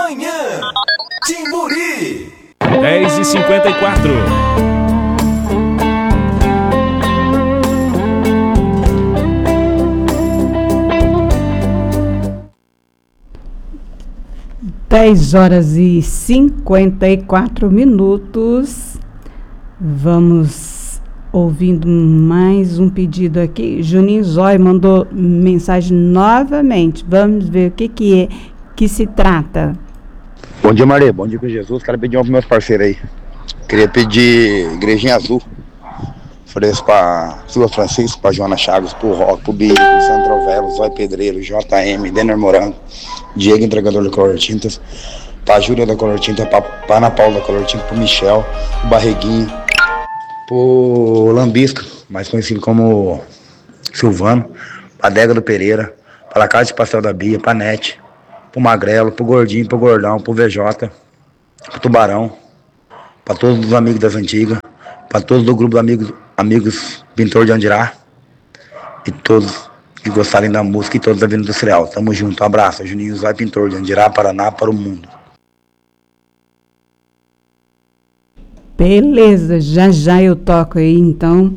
Manhã Timburi. 10h54. Dez horas e 54 minutos. Vamos ouvindo mais um pedido aqui. Juninho Zói mandou mensagem novamente. Vamos ver o que se trata. Bom dia, Maria. Bom dia com Jesus. Quero pedir uma para meus parceiros aí. Queria pedir Igrejinha Azul. Ofereço para Silva Francisco, para Joana Chagas, pro Rock, pro Bico, pro Sandro Velo, Zói Pedreiro, JM, Denner Morango, Diego Entregador da Color Tintas, pra Júlia da Color Tinta, pra Ana Paula da Color Tinta, pro Michel, pro Barreguinho, pro Lambisco, mais conhecido como Silvano, pra Dega do Pereira, pra Casa de Pastel da Bia, pra Nete, pro Magrelo, pro Gordinho, pro Gordão, pro VJ, pro Tubarão, pra todos os amigos das antigas, pra todos do grupo de amigos Pintor de Andirá e todos que gostarem da música e todos da Vida Industrial. Tamo junto, um abraço. Juninho Zói Pintor de Andirá, Paraná, para o mundo. Beleza, já eu toco aí, então.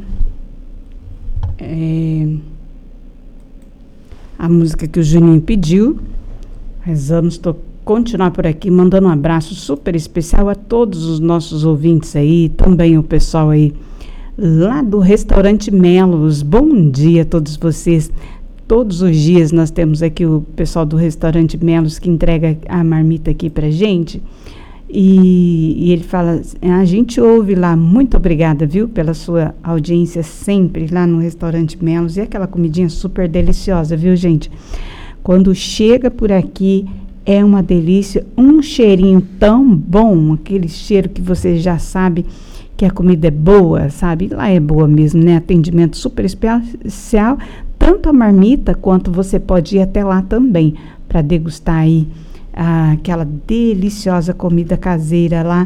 A música que o Juninho pediu. Mas vamos continuar por aqui, mandando um abraço super especial a todos os nossos ouvintes aí, também o pessoal aí lá do Restaurante Melos. Bom dia a todos vocês. Todos os dias nós temos aqui o pessoal do Restaurante Melos que entrega a marmita aqui pra gente. E ele fala, a gente ouve lá, muito obrigada, viu, pela sua audiência sempre lá no Restaurante Melos. E aquela comidinha super deliciosa, viu, gente? Quando chega por aqui, é uma delícia, um cheirinho tão bom, aquele cheiro que você já sabe que a comida é boa, sabe? Lá é boa mesmo, né? Atendimento super especial, tanto a marmita quanto você pode ir até lá também para degustar aí aquela deliciosa comida caseira lá.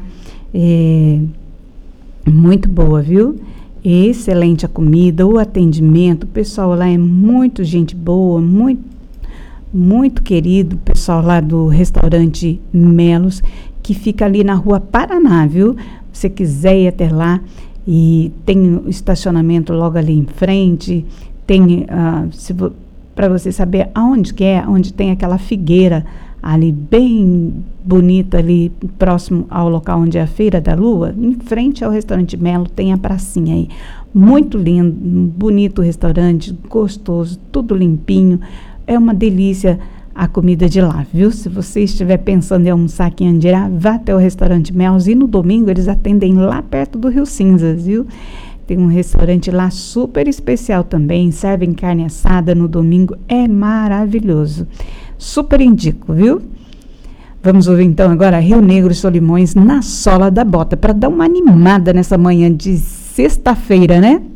Muito boa, viu? Excelente a comida, o atendimento, o pessoal lá é muito gente boa, muito querido, o pessoal lá do Restaurante Melos, que fica ali na Rua Paraná, viu? Se quiser ir até lá, e tem o estacionamento logo ali em frente, tem, para você saber aonde que é, onde tem aquela figueira ali bem bonita, ali próximo ao local onde é a Feira da Lua, em frente ao Restaurante Melo, tem a pracinha aí. Muito lindo, bonito o restaurante, gostoso, tudo limpinho. É uma delícia a comida de lá, viu? Se você estiver pensando em almoçar aqui em Andirá, vá até o Restaurante Melos, e no domingo eles atendem lá perto do Rio Cinzas, viu? Tem um restaurante lá super especial também, servem carne assada no domingo, é maravilhoso. Super indico, viu? Vamos ouvir então agora Rio Negro e Solimões, Na Sola da Bota, para dar uma animada nessa manhã de sexta-feira, né?